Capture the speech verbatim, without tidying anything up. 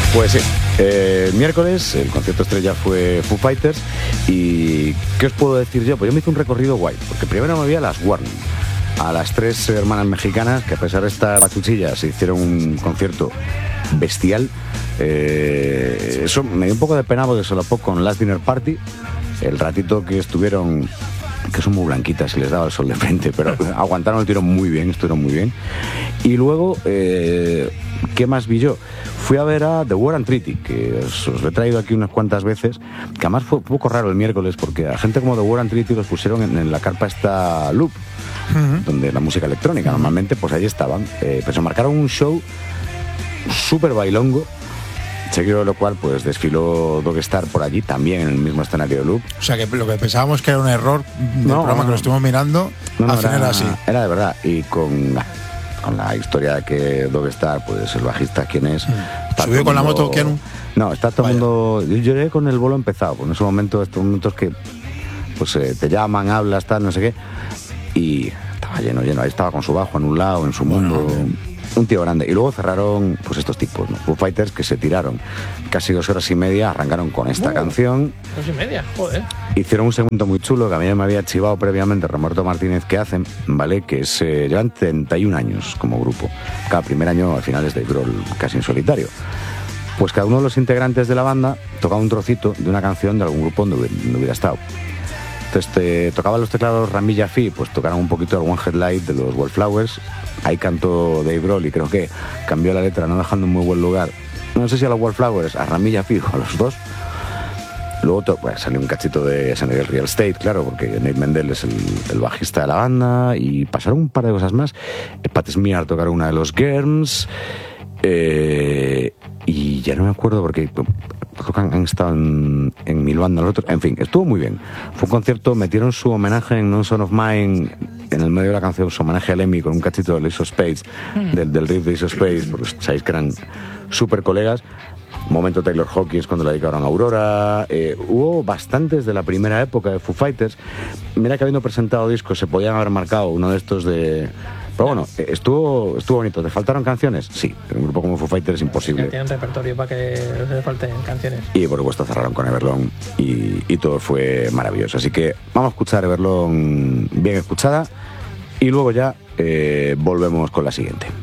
Pues sí, eh, miércoles el concierto estrella fue Foo Fighters. ¿Y qué os puedo decir yo? Pues yo me hice un recorrido guay, porque primero me vi a las Warning, a las tres hermanas mexicanas que, a pesar de estar pachuchillas, hicieron un concierto bestial. Eh, eso me dio un poco de pena porque se lo pongo con Last Dinner Party, el ratito que estuvieron, que son muy blanquitas y les daba el sol de frente, pero aguantaron el tiro muy bien, estuvieron muy bien. Y luego, eh, ¿qué más vi yo? Fui a ver a The War and Treaty, que os, os lo he traído aquí unas cuantas veces, que además fue un poco raro el miércoles, porque a gente como The War and Treaty los pusieron en, en la carpa esta Loop, uh-huh. donde la música electrónica, uh-huh. normalmente, pues allí estaban. Eh, pues se marcaron un show súper bailongo, seguido de lo cual pues desfiló Dogstar por allí, también en el mismo escenario de Loop. O sea, que lo que pensábamos que era un error del no, programa no, que lo estuvimos mirando, no, no, al final era así. Era de verdad, y con, con la historia de que Dogstar, pues el bajista, ¿quién es? Mm. ¿Subió con la moto quién? No, está todo el mundo... Yo llegué con el vuelo empezado, pues en ese momento, estos momentos que pues eh, te llaman, hablas, tal, no sé qué, y estaba lleno, lleno, ahí estaba con su bajo en un lado, en su mundo... Bueno, un tío grande. Y luego cerraron pues estos tipos, ¿no? Foo Fighters, que se tiraron casi dos horas y media, arrancaron con esta uh, canción. Dos y media, joder. Hicieron un segundo muy chulo que a mí me había chivado previamente Roberto Martínez, que hacen, ¿vale? Que es, eh, llevan treinta y un años como grupo. Cada primer año al final es de Grohl, casi en solitario. Pues cada uno de los integrantes de la banda tocaba un trocito de una canción de algún grupo donde hubiera, donde hubiera estado. Entonces te tocaban los teclados Rami Jaffee, pues tocaron un poquito el One Headlight de los Wallflowers. Ahí cantó Dave Grohl y creo que cambió la letra, no dejando en muy buen lugar. No sé si a los Wallflowers, a Rami Jaffee o a los dos. Luego to- pues, salió un cachito de Scenario Real Estate, claro, porque Nate Mendel es el, el bajista de la banda, y pasaron un par de cosas más. Pat Smear tocaron una de los Germs, eh, y ya no me acuerdo porque creo que han, han estado en, en mi banda los otros. En fin, estuvo muy bien. Fue un concierto, metieron su homenaje en No Son of Mine, en el medio de la canción, su homenaje a Lemmy con un cachito de Ace of Spades, mm. del, del riff de Ace of Spades, porque sabéis que eran súper colegas. Momento Taylor Hawkins cuando la dedicaron a Aurora. Eh, hubo bastantes de la primera época de Foo Fighters. Mira que habiendo presentado discos se podían haber marcado uno de estos de... Pero bueno, estuvo estuvo bonito. ¿Te faltaron canciones? Sí, en un grupo como Foo Fighters es imposible. Tienen repertorio para que les falten canciones. Y por supuesto cerraron con Everlong y, y todo fue maravilloso. Así que vamos a escuchar Everlong bien escuchada y luego ya eh, volvemos con la siguiente.